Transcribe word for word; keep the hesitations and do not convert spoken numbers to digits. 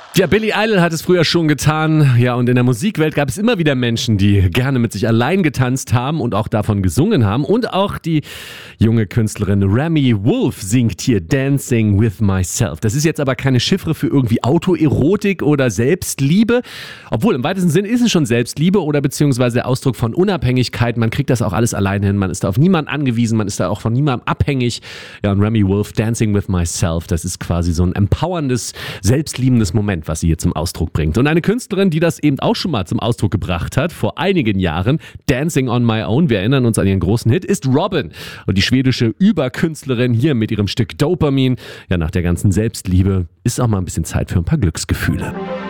Ja, Billy Idol hat es früher schon getan. Ja, und in der Musikwelt gab es immer wieder Menschen, die gerne mit sich allein getanzt haben und auch davon gesungen haben. Und auch die junge Künstlerin Remi Wolf singt hier Dancing with Myself. Das ist jetzt aber keine Chiffre für irgendwie Autoerotik oder Selbstliebe. Obwohl, im weitesten Sinn ist es schon Selbstliebe oder beziehungsweise der Ausdruck von Unabhängigkeit. Man kriegt das auch alles allein hin. Man ist da auf niemanden angewiesen. Man ist da auch von niemandem abhängig. Ja, und Remi Wolf, Dancing with Myself, das ist quasi so ein empowerndes, selbstliebendes Moment, was sie hier zum Ausdruck bringt. Und eine Künstlerin, die das eben auch schon mal zum Ausdruck gebracht hat, vor einigen Jahren, Dancing on My Own, wir erinnern uns an ihren großen Hit, ist Robyn. Und die schwedische Überkünstlerin hier mit ihrem Stück Dopamin. Ja, nach der ganzen Selbstliebe ist auch mal ein bisschen Zeit für ein paar Glücksgefühle.